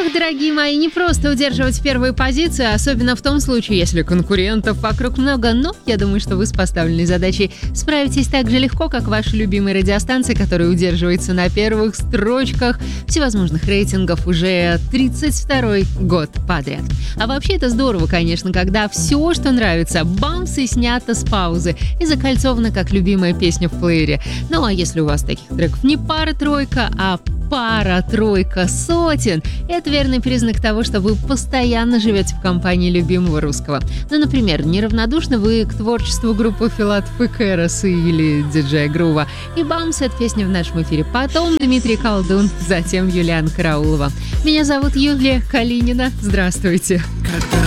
Ох, дорогие мои, не просто удерживать первые позиции, особенно в том случае, если конкурентов вокруг много, но я думаю, что вы с поставленной задачей справитесь так же легко, как ваши любимые радиостанции, которые удерживаются на первых строчках всевозможных рейтингов уже 32-й год подряд. А вообще это здорово, конечно, когда все, что нравится, бамс, и снято с паузы и закольцовано как любимая песня в плеере. Ну а если у вас таких треков не пара-тройка, а пара-тройка сотен – это верный признак того, что вы постоянно живете в компании любимого русского. Ну, например, неравнодушны вы к творчеству группы Филатов и Кэрос или диджея Грува. И бамс – это песня в нашем эфире. Потом Дмитрий Колдун, затем Юлиана Караулова. Меня зовут Юлия Калинина. Здравствуйте.